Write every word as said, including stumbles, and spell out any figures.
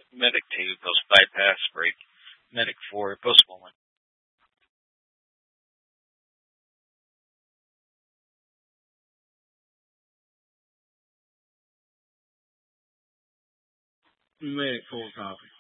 Medic two, post bypass break. Medic four, post swollen. Medic full copy.